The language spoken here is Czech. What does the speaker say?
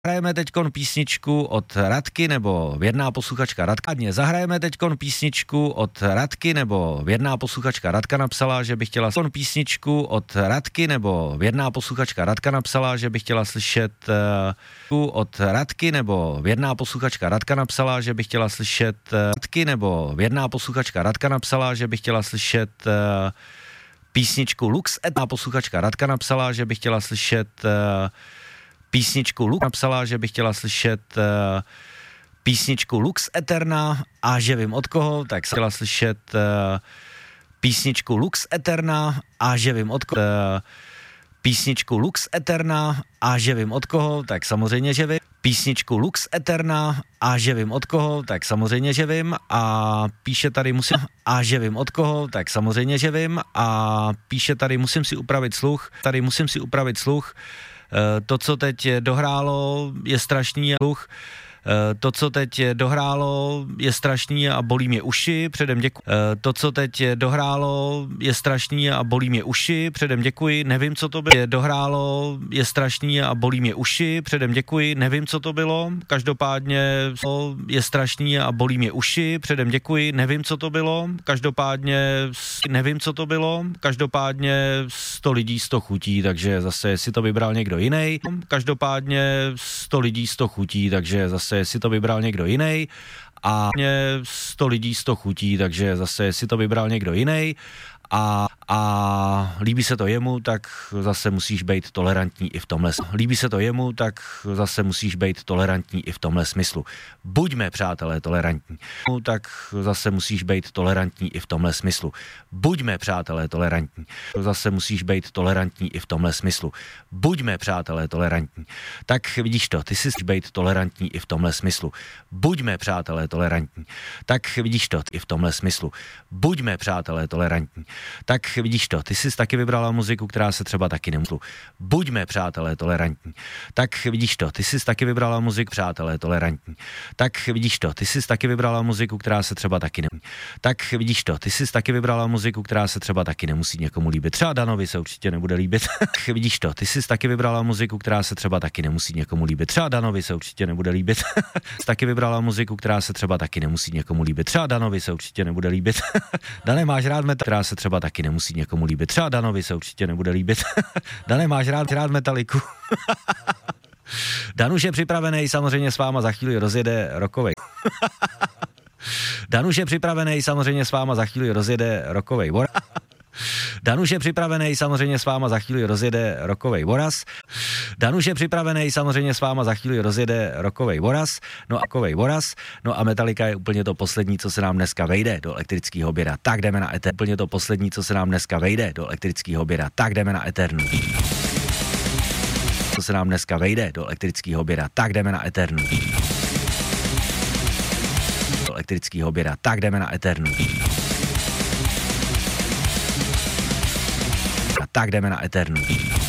Zahrajeme teďkon písničku od Radky, nebo věrná posluchačka Radka. Zahrajeme teďkon písničku od Radky, nebo věrná posluchačka Radka napsala, že by chtěla písničku od Radky, nebo věrná posluchačka Radka napsala, že by chtěla slyšet od Radky, nebo věrná posluchačka Radka napsala, že by chtěla slyšet Radky, nebo věrná posluchačka Radka napsala, že by chtěla slyšet písničku Lux. Jedna posluchačka Radka napsala, že by chtěla slyšet písničku Lux, napsala, že by chtěla slyšet písničku Lux Eterna a že vím od koho, tak chtěla slyšet písničku Lux Eterna a že vím od koho, písničku Lux Eterna a že vím od koho, tak samozřejmě, že vím, písničku Lux Eterna a že vím od koho, tak samozřejmě, že vím a píše tady musím a že vím od koho, tak samozřejmě, že vím a píše tady musím si upravit sluch, to, co teď dohrálo, je strašný sluch. To, co teď dohrálo, je strašný a bolí mě uši, předem děkuji. To, co teď dohrálo, je strašný a bolí mě uši, předem děkuji, nevím, co to bylo. Dohrálo, je strašný a bolí mě uši, předem děkuji, nevím, co to bylo. Každopádně je strašný a bolí mě uši, předem děkuji, nevím, co to bylo. Každopádně nevím, co to bylo. Každopádně 100 lidí 100 chutí, takže zase si to vybral někdo jiný. Každopádně 100 lidí 100 chutí, takže zase si to vybral někdo jiný a 100 lidí 100 chutí, takže zase si to vybral někdo jiný a líbí se to jemu, tak zase musíš být tolerantní i v tomhle. Líbí se to jemu, tak zase musíš být tolerantní i v tomhle smyslu. Buďme, přátelé, tolerantní. Tak zase musíš být tolerantní i v tomhle smyslu. Buďme, přátelé, tolerantní. Zase musíš být tolerantní i v tomhle smyslu. Buďme, přátelé, tolerantní. Tak vidíš to, ty jsi být tolerantní i v tomhle smyslu. Buďme, přátelé, tolerantní. Tak vidíš to i v tomhle smyslu. Buďme, přátelé, tolerantní. Tak vidíš to, ty jsi taky vybrala muziku, která se třeba taky nemusí. Buďme, přátelé, tolerantní. Tak vidíš to, ty jsi taky vybrala muziku, přátelé, tolerantní. Tak vidíš to, ty jsi taky vybrala muziku, která se třeba taky nemusí. Tak vidíš to, ty jsi taky vybrala muziku, která se třeba taky nemusí někomu líbit. Třeba Danovi se určitě nebude líbit. Vidíš to, ty jsi taky vybrala muziku, která se třeba taky nemusí někomu líbit. Třeba Danovi se určitě nebude líbit. Taky vybrala muziku, která se třeba taky nemusí někomu líbit. Třeba Danovi se určitě nebude líbit. Dane, máš rád metal, která se třeba taky nemusí někomu líbit. Třeba Danovi se určitě nebude líbit. Dane, máš rád Metaliku. Dan už je připravený, samozřejmě s váma za chvíli rozjede rockovej. Dan už je připravený, samozřejmě s váma za chvíli rozjede rockovej. Dan už je připravený, samozřejmě s váma za chvíli rozjede rockovej voraz. Dan už je připravený, samozřejmě s váma za chvíli rozjede rockovej voraz. No a Metallica je úplně to poslední, co se nám dneska vejde do elektrického oběda. Tak jdeme na Eternu. Úplně to poslední, co se nám dneska vejde do elektrického oběda. Tak jdeme na Eternu. Co se nám dneska vejde do elektrického oběda. Tak jdeme na Eternu. Do elektrického oběda. Tak jdeme na Eternu. Tak jdeme na Eternu.